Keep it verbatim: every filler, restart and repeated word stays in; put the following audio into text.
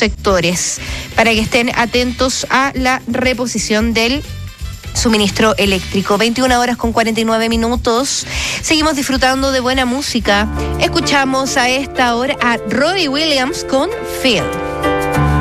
sectores para que estén atentos a la reposición del suministro eléctrico. veintiuna horas con cuarenta y nueve minutos. Seguimos disfrutando de buena música. Escuchamos a esta hora a Robbie Williams con Feel.